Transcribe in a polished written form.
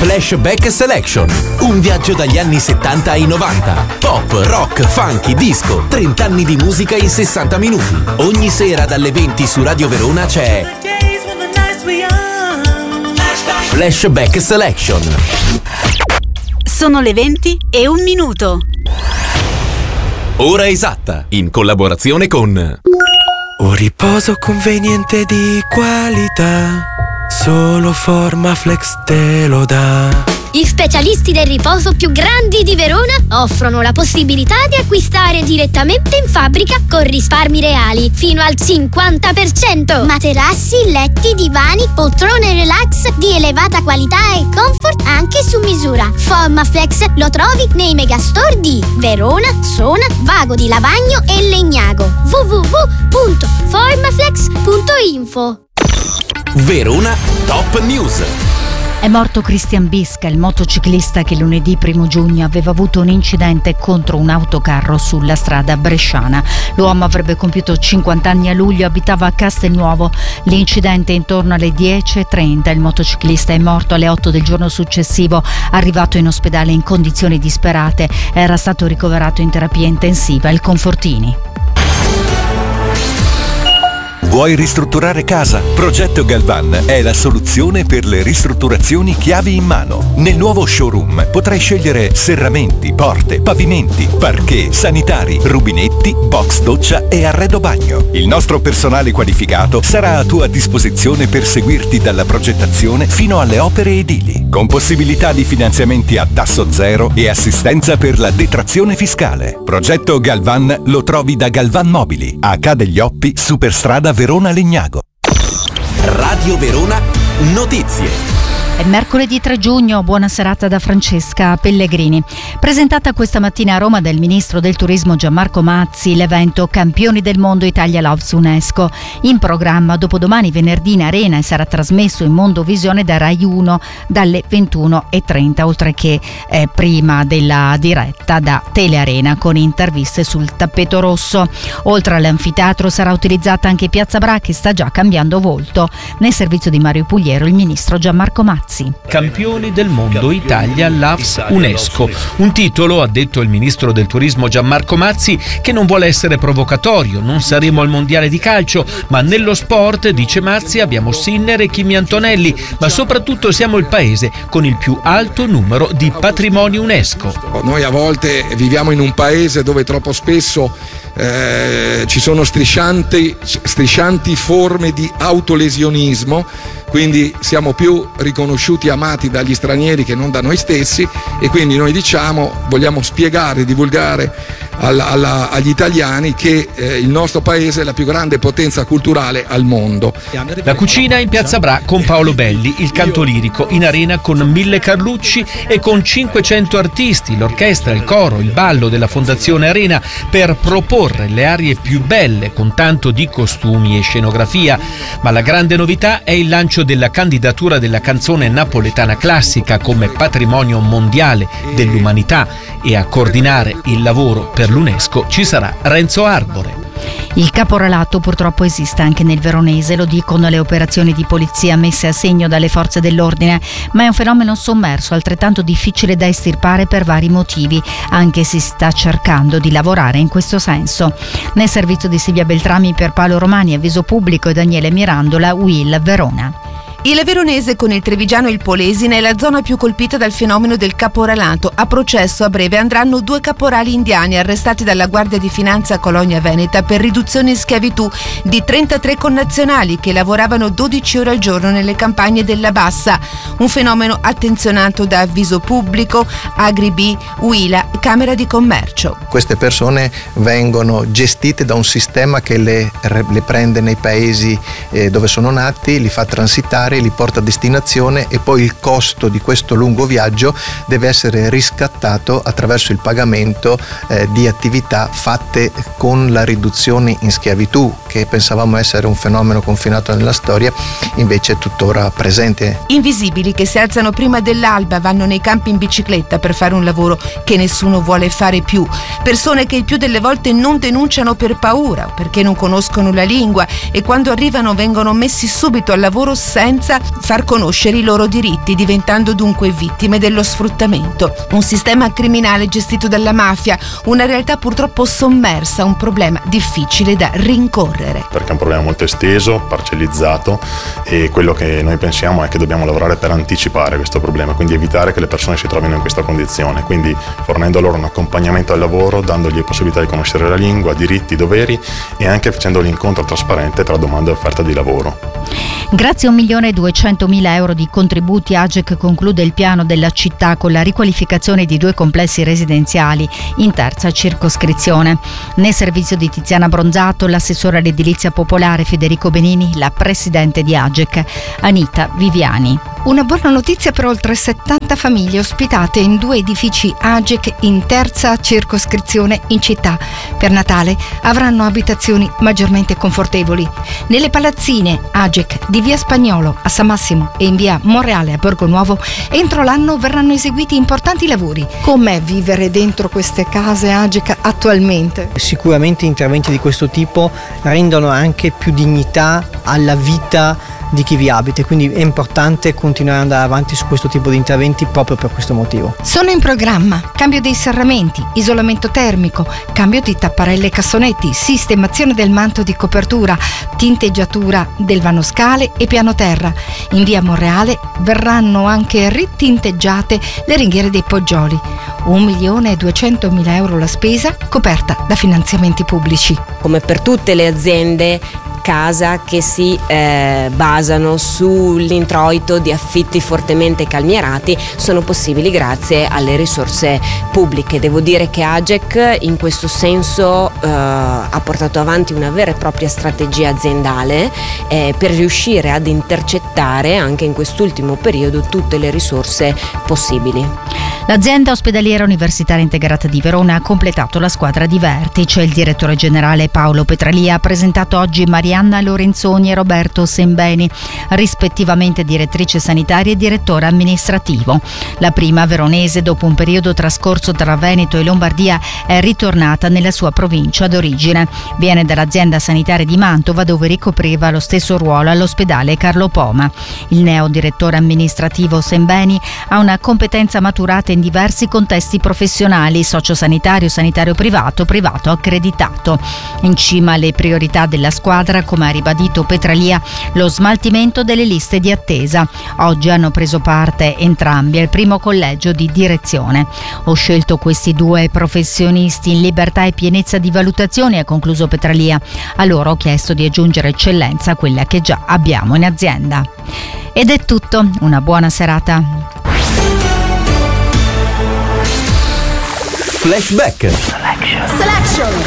Flashback Selection. Un viaggio dagli anni 70 ai 90. Pop, rock, funky, disco. 30 anni di musica in 60 minuti. Ogni sera dalle 20 su Radio Verona c'è Flashback Selection. Sono le 20:01. Ora esatta, in collaborazione con Un riposo conveniente di qualità, solo Formaflex te lo dà. Gli specialisti del riposo più grandi di Verona offrono la possibilità di acquistare direttamente in fabbrica con risparmi reali fino al 50%. Materassi, letti, divani, poltrone relax di elevata qualità e comfort anche su misura. Formaflex lo trovi nei megastore di Verona, Sona, Vago di Lavagno e Legnago. www.formaflex.info. Verona Top News. È morto Christian Bisca, il motociclista che lunedì 1 giugno aveva avuto un incidente contro un autocarro sulla strada bresciana. L'uomo avrebbe compiuto 50 anni a luglio, abitava a Castelnuovo. L'incidente intorno alle 10:30. Il motociclista è morto alle 8 del giorno successivo, arrivato in ospedale in condizioni disperate. Era stato ricoverato in terapia intensiva al Confortini. Vuoi ristrutturare casa? Progetto Galvan è la soluzione per le ristrutturazioni chiavi in mano. Nel nuovo showroom potrai scegliere serramenti, porte, pavimenti, parquet, sanitari, rubinetti, box doccia e arredo bagno. Il nostro personale qualificato sarà a tua disposizione per seguirti dalla progettazione fino alle opere edili, con possibilità di finanziamenti a tasso zero e assistenza per la detrazione fiscale. Progetto Galvan lo trovi da Galvan Mobili, a Ca' degli Oppi, Superstrada Verona Legnago. Radio Verona Notizie. È mercoledì 3 giugno, buona serata da Francesca Pellegrini. Presentata questa mattina a Roma dal ministro del turismo Gianmarco Mazzi l'evento Campioni del Mondo Italia Loves UNESCO. In programma dopodomani venerdì in Arena e sarà trasmesso in Mondovisione da Rai 1 dalle 21:30, oltre che prima della diretta da Telearena con interviste sul tappeto rosso. Oltre all'anfiteatro sarà utilizzata anche Piazza Bra, che sta già cambiando volto. Nel servizio di Mario Pugliero il ministro Gianmarco Mazzi. Campioni del Mondo Italia Loves UNESCO. Un titolo, ha detto il ministro del turismo Gianmarco Mazzi, che non vuole essere provocatorio. Non saremo al mondiale di calcio, ma nello sport, dice Mazzi, abbiamo Sinner e Kimi Antonelli, ma soprattutto siamo il paese con il più alto numero di patrimoni UNESCO. Noi a volte viviamo in un paese dove troppo spesso ci sono striscianti forme di autolesionismo, quindi siamo più riconosciuti e amati dagli stranieri che non da noi stessi, e quindi noi vogliamo spiegare, divulgare agli italiani che il nostro paese è la più grande potenza culturale al mondo. La cucina in Piazza Bra con Paolo Belli, il canto lirico in Arena con 1000 Carlucci e con 500 artisti, l'orchestra, il coro, il ballo della Fondazione Arena, per proporre le arie più belle con tanto di costumi e scenografia. Ma la grande novità è il lancio della candidatura della canzone napoletana classica come patrimonio mondiale dell'umanità, e a coordinare il lavoro per l'UNESCO ci sarà Renzo Arbore. Il caporalato purtroppo esiste anche nel veronese, lo dicono le operazioni di polizia messe a segno dalle forze dell'ordine, ma è un fenomeno sommerso, altrettanto difficile da estirpare per vari motivi, anche se si sta cercando di lavorare in questo senso. Nel servizio di Silvia Beltrami per Paolo Romani, Avviso Pubblico, e Daniele Mirandola, Will Verona. Il veronese con il trevigiano e il polesine è la zona più colpita dal fenomeno del caporalato. A processo a breve andranno 2 caporali indiani arrestati dalla Guardia di Finanza a Colonia Veneta per riduzione in schiavitù di 33 connazionali che lavoravano 12 ore al giorno nelle campagne della Bassa. Un fenomeno attenzionato da Avviso Pubblico, Agribi, Uila, Camera di Commercio. Queste persone vengono gestite da un sistema che le prende nei paesi dove sono nati, li fa transitare, li porta a destinazione, e poi il costo di questo lungo viaggio deve essere riscattato attraverso il pagamento di attività fatte con la riduzione in schiavitù, che pensavamo essere un fenomeno confinato nella storia, invece è tuttora presente. Invisibili che si alzano prima dell'alba, vanno nei campi in bicicletta per fare un lavoro che nessuno vuole fare più. Persone che il più delle volte non denunciano per paura o perché non conoscono la lingua, e quando arrivano vengono messi subito al lavoro senza senza far conoscere i loro diritti, diventando dunque vittime dello sfruttamento. Un sistema criminale gestito dalla mafia, una realtà purtroppo sommersa, un problema difficile da rincorrere. Perché è un problema molto esteso, parcellizzato, e quello che noi pensiamo è che dobbiamo lavorare per anticipare questo problema, quindi evitare che le persone si trovino in questa condizione, quindi fornendo loro un accompagnamento al lavoro, dandogli possibilità di conoscere la lingua, diritti, doveri, e anche facendo l'incontro trasparente tra domanda e offerta di lavoro. Grazie a 1.200.000 euro di contributi, AGEC conclude il piano della città con la riqualificazione di 2 complessi residenziali in terza circoscrizione. Nel servizio di Tiziana Bronzato, l'assessore all'edilizia popolare Federico Benini, la presidente di AGEC Anita Viviani. Una buona notizia per oltre 70 famiglie ospitate in 2 edifici AGEC in terza circoscrizione in città. Per Natale avranno abitazioni maggiormente confortevoli. Nelle palazzine AGEC di via Spagnolo a San Massimo e in via Monreale a Borgo Nuovo entro l'anno verranno eseguiti importanti lavori. Com'è vivere dentro queste case AGEC attualmente? Sicuramente interventi di questo tipo rendono anche più dignità alla vita di chi vi abita, quindi è importante continuare ad andare avanti su questo tipo di interventi proprio per questo motivo. Sono in programma cambio dei serramenti, isolamento termico, cambio di tapparelle e cassonetti, sistemazione del manto di copertura, tinteggiatura del vanoscale e piano terra. In via Monreale verranno anche ritinteggiate le ringhiere dei poggioli. 1.200.000 euro la spesa, coperta da finanziamenti pubblici. Come per tutte le aziende casa che si basano sull'introito di affitti fortemente calmierati sono possibili grazie alle risorse pubbliche. Devo dire che AGEC in questo senso ha portato avanti una vera e propria strategia aziendale per riuscire ad intercettare anche in quest'ultimo periodo tutte le risorse possibili. L'azienda ospedaliera universitaria integrata di Verona ha completato la squadra di vertice. Il direttore generale Paolo Petralia ha presentato oggi Marianna Lorenzoni e Roberto Sembeni, rispettivamente direttrice sanitaria e direttore amministrativo. La prima veronese, dopo un periodo trascorso tra Veneto e Lombardia, è ritornata nella sua provincia d'origine. Viene dall'azienda sanitaria di Mantova, dove ricopriva lo stesso ruolo all'ospedale Carlo Poma. Il neo direttore amministrativo Sembeni ha una competenza maturata in diversi contesti professionali, sociosanitario, sanitario privato, privato accreditato. In cima alle priorità della squadra, come ha ribadito Petralia, lo smaltimento delle liste di attesa. Oggi hanno preso parte entrambi al primo collegio di direzione. Ho scelto questi 2 professionisti in libertà e pienezza di valutazione, ha concluso Petralia. A loro ho chiesto di aggiungere eccellenza a quella che già abbiamo in azienda. Ed è tutto, una buona serata. Flashback. Selection.